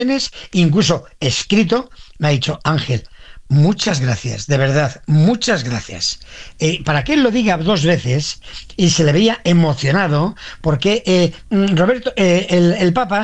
incluso escrito, me ha dicho: Ángel, muchas gracias, de verdad, muchas gracias. Para que él lo diga dos veces y se le veía emocionado, porque Roberto, el Papa,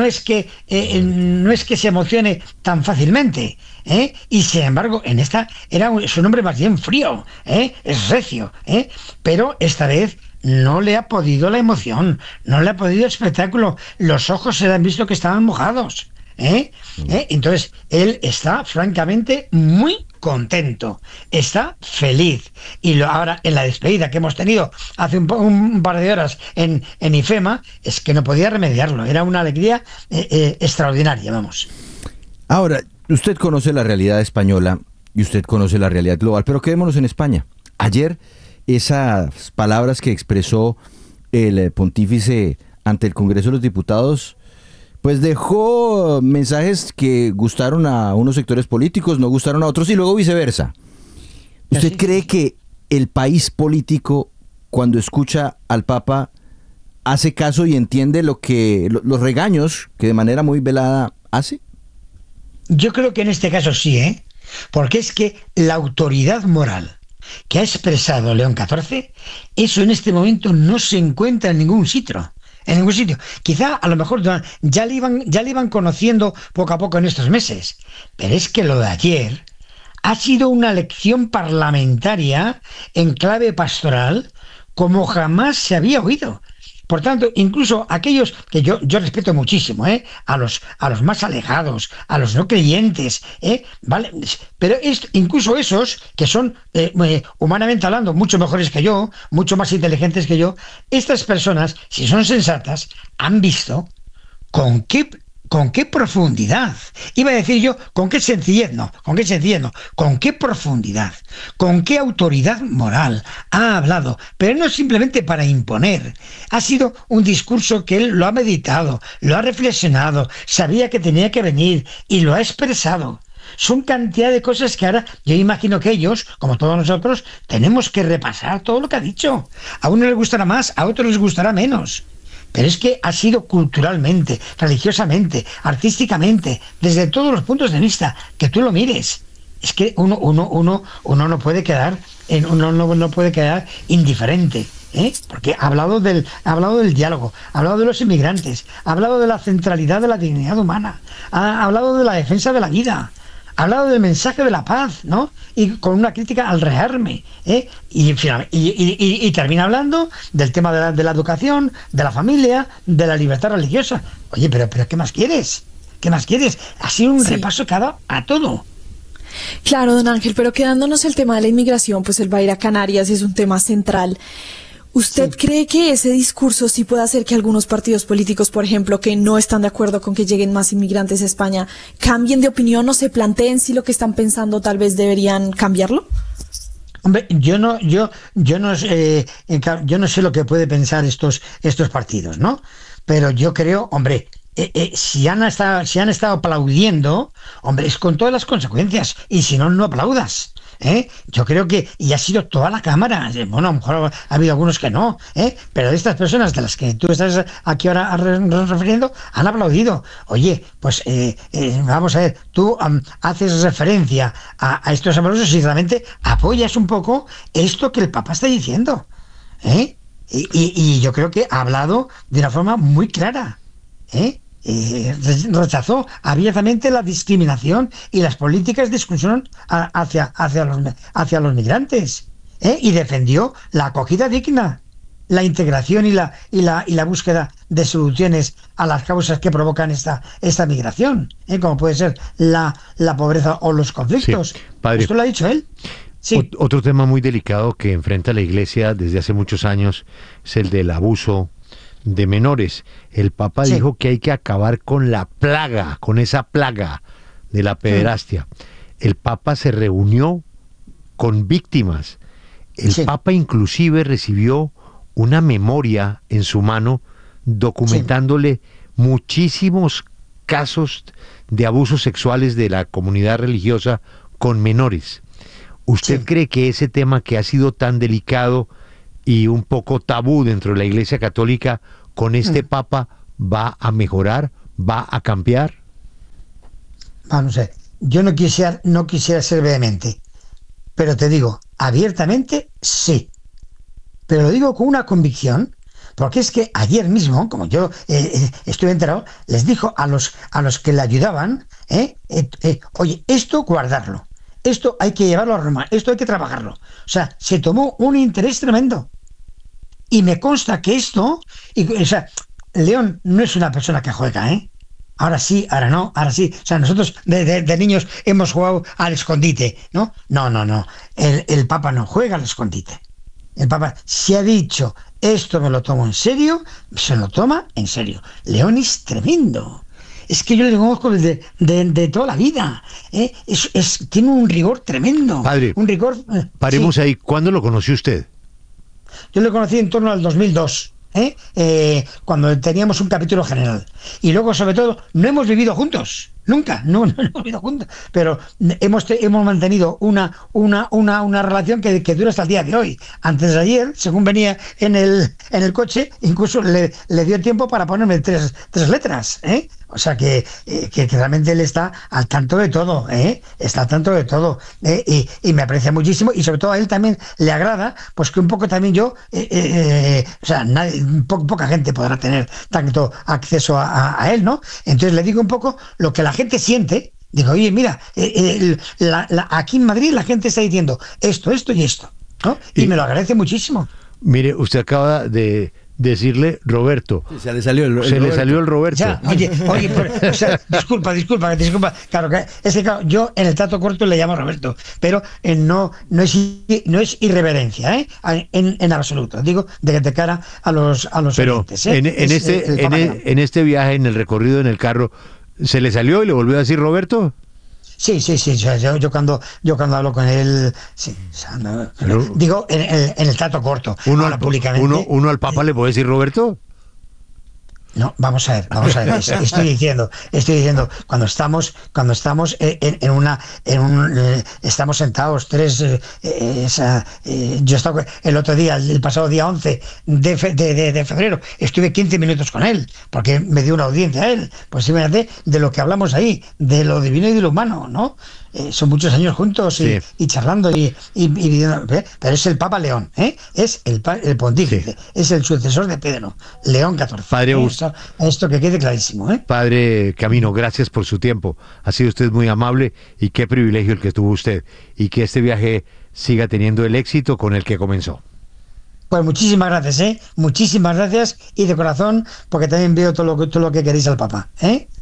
no es que se emocione tan fácilmente, y sin embargo, en esta es un hombre más bien frío, es recio, pero esta vez no le ha podido la emoción, no le ha podido el espectáculo, los ojos se le han visto que estaban mojados. Entonces, él está francamente muy contento, está feliz. Y ahora, en la despedida que hemos tenido hace un par de horas en IFEMA, es que no podía remediarlo, era una alegría extraordinaria, vamos. Ahora, usted conoce la realidad española y usted conoce la realidad global, pero quedémonos en España. Ayer, esas palabras que expresó el pontífice ante el Congreso de los Diputados, pues dejó mensajes que gustaron a unos sectores políticos, no gustaron a otros, y luego viceversa. ¿Usted cree que el país político, cuando escucha al Papa, hace caso y entiende los regaños que de manera muy velada hace? Yo creo que en este caso sí, porque es que la autoridad moral que ha expresado León XIV, eso en este momento no se encuentra en ningún sitio. En ningún sitio. Quizá a lo mejor ya le iban conociendo poco a poco en estos meses. Pero es que lo de ayer ha sido una lección parlamentaria en clave pastoral como jamás se había oído. Por tanto, incluso aquellos que yo respeto muchísimo, a los más alejados, a los no creyentes, ¿vale? Pero incluso esos que son, humanamente hablando, mucho mejores que yo, mucho más inteligentes que yo, estas personas, si son sensatas, han visto con qué profundidad, iba a decir yo, con qué sencillez no, con qué profundidad, con qué autoridad moral ha hablado, pero no simplemente para imponer. Ha sido un discurso que él lo ha meditado, lo ha reflexionado, sabía que tenía que venir y lo ha expresado. Son cantidad de cosas que ahora yo imagino que ellos, como todos nosotros, tenemos que repasar todo lo que ha dicho. A uno les gustará más, a otros les gustará menos. Pero es que ha sido culturalmente, religiosamente, artísticamente, desde todos los puntos de vista, que tú lo mires. Es que uno no puede quedar no puede quedar indiferente, porque ha hablado del diálogo, ha hablado de los inmigrantes, ha hablado de la centralidad de la dignidad humana, ha hablado de la defensa de la vida, ha hablado del mensaje de la paz, ¿no? Y con una crítica al rearme, y termina hablando del tema de la educación, de la familia, de la libertad religiosa. Oye, pero ¿qué más quieres? ¿Qué más quieres? Ha sido un repaso que ha dado a todo. Claro, don Ángel, pero quedándonos el tema de la inmigración, pues él va a ir a Canarias, es un tema central. ¿Usted cree que ese discurso sí puede hacer que algunos partidos políticos, por ejemplo, que no están de acuerdo con que lleguen más inmigrantes a España, cambien de opinión o se planteen si lo que están pensando tal vez deberían cambiarlo? Hombre, yo no sé lo que puede pensar estos partidos, ¿no? Pero yo creo, hombre, si han estado aplaudiendo, hombre, es con todas las consecuencias, y si no, no aplaudas. Yo creo que, y ha sido toda la Cámara, bueno, a lo mejor ha habido algunos que no, pero de estas personas de las que tú estás aquí ahora refiriendo, han aplaudido. Oye, pues vamos a ver, tú haces referencia a estos aplausos y realmente apoyas un poco esto que el Papa está diciendo, y yo creo que ha hablado de una forma muy clara, rechazó abiertamente la discriminación y las políticas de exclusión hacia los migrantes, y defendió la acogida digna, la integración y la búsqueda de soluciones a las causas que provocan esta migración, como puede ser la pobreza o los conflictos. Sí, padre, esto lo ha dicho él. Sí. Otro tema muy delicado que enfrenta la Iglesia desde hace muchos años es el del abuso de menores. El Papa dijo que hay que acabar con esa plaga de la pederastia. El Papa se reunió con víctimas. El Papa inclusive recibió una memoria en su mano documentándole muchísimos casos de abusos sexuales de la comunidad religiosa con menores. ¿Usted cree que ese tema, que ha sido tan delicado y un poco tabú dentro de la Iglesia Católica, con este Papa va a mejorar, va a cambiar? vamos a ver, yo no quisiera ser vehemente, pero te digo, abiertamente sí. Pero lo digo con una convicción, porque es que ayer mismo, como yo estuve enterado, les dijo a los que le ayudaban, oye, esto guardarlo, esto hay que llevarlo a Roma, esto hay que trabajarlo. O sea, se tomó un interés tremendo. Y me consta que o sea, León no es una persona que juega, ¿eh? Ahora sí, ahora no, ahora sí. O sea, nosotros de niños hemos jugado al escondite, ¿no? No. El Papa no juega al escondite. El Papa, si ha dicho, esto me lo tomo en serio, se lo toma en serio. León es tremendo. Es que yo le conozco de toda la vida. Tiene un rigor tremendo. Padre, un rigor. Paremos Sí. ahí. ¿Cuándo lo conoció usted? Yo le conocí en torno al 2002, cuando teníamos un capítulo general. Y luego, sobre todo, no hemos vivido juntos. Nunca, no hemos vivido juntos. Pero hemos mantenido una relación que dura hasta el día de hoy. Antes de ayer, según venía en el coche, incluso le dio tiempo para ponerme tres letras, ¿eh? O sea que realmente él está al tanto de todo, está al tanto de todo, y me aprecia muchísimo, y sobre todo a él también le agrada, pues que un poco también yo, o sea, poca gente podrá tener tanto acceso a él, ¿no? Entonces le digo un poco lo que la gente siente. Digo, oye, mira, aquí en Madrid la gente está diciendo esto y esto, ¿no? Y me lo agradece muchísimo. Mire, usted acaba de decirle Roberto. Sí, se le salió el Se le Roberto. salió el Roberto. Ya, oye, o sea, disculpa. Claro, es que claro, yo en el trato corto le llamo Roberto, pero no es irreverencia, en absoluto. Digo, de cara a los Pero oyentes, en este viaje, en el recorrido en el carro, ¿se le salió y le volvió a decir Roberto? Sí. O sea, yo cuando hablo con él, sí. O sea, Pero- digo, en el trato corto. Ahora, públicamente. Uno al Papa le puede decir Roberto. No, vamos a ver. Estoy diciendo, cuando estamos estamos sentados tres, yo estaba el otro día, el pasado día 11 de febrero, estuve 15 minutos con él, porque me dio una audiencia a él, pues imagínate de lo que hablamos ahí, de lo divino y de lo humano, ¿no? Son muchos años juntos y charlando pero es el Papa León, es el pontífice, es el sucesor de Pedro, León XIV. Padre Esto que quede clarísimo, Padre Camino, gracias por su tiempo. Ha sido usted muy amable y qué privilegio el que tuvo usted. Y que este viaje siga teniendo el éxito con el que comenzó. Pues muchísimas gracias, muchísimas gracias, y de corazón, porque también veo todo lo que queréis al Papa,